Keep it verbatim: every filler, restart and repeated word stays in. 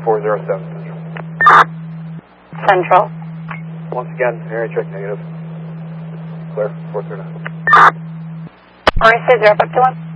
four zero seven Central. Central. Once again, area check negative. Clear, four zero nine. Orange two zero five two one.